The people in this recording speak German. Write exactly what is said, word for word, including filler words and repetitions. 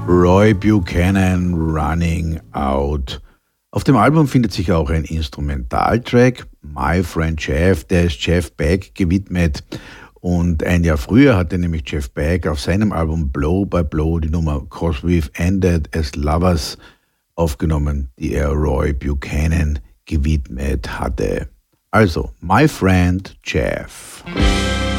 Roy Buchanan, Running Out. Auf dem Album findet sich auch ein Instrumentaltrack, My Friend Jeff, der ist Jeff Beck gewidmet. Und ein Jahr früher hatte nämlich Jeff Beck auf seinem Album Blow by Blow die Nummer Cause We've Ended as Lovers aufgenommen, die er Roy Buchanan gewidmet hatte. Also, My Friend Jeff.